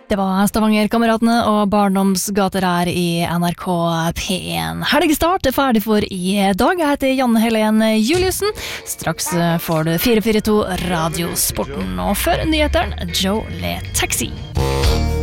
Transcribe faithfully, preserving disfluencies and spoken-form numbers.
Det var Stavanger-kameratene og barndomsgater her i N R K P en. Helgestart er ferdig for i dag. Jeg heter Janne Helene Juliussen. Straks får du fire fire to Radiosporten. Og før nyheteren, Joe Le Taxi.